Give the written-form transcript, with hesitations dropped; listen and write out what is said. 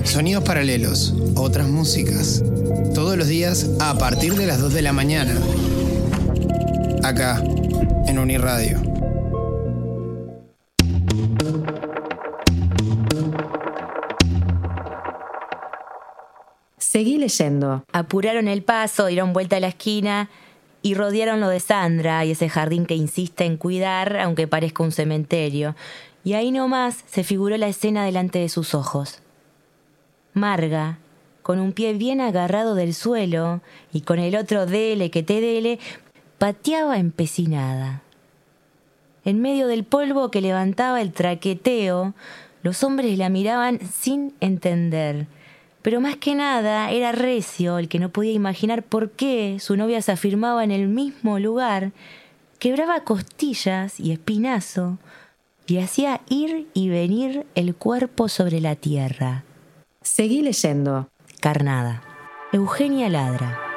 Sonidos paralelos, otras músicas. Todos los días a partir de las 2 de la mañana. Acá, en Uniradio. Seguí leyendo. Apuraron el paso, dieron vuelta a la esquina y rodearon lo de Sandra y ese jardín que insiste en cuidar, aunque parezca un cementerio. Y ahí nomás se figuró la escena delante de sus ojos. Marga, con un pie bien agarrado del suelo y con el otro dele que te dele, pateaba empecinada. En medio del polvo que levantaba el traqueteo, los hombres la miraban sin entender. Pero más que nada era Recio el que no podía imaginar por qué su novia se afirmaba en el mismo lugar, quebraba costillas y espinazo y hacía ir y venir el cuerpo sobre la tierra. Seguí leyendo. Carnada. Eugenia ladra.